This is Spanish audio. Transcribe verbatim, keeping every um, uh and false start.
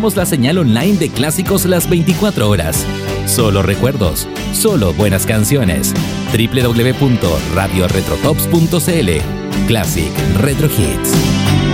somos la señal online de clásicos las veinticuatro horas. Solo recuerdos, solo buenas canciones. doble u doble u doble u punto radio retrotops punto c l. Classic Retro Hits.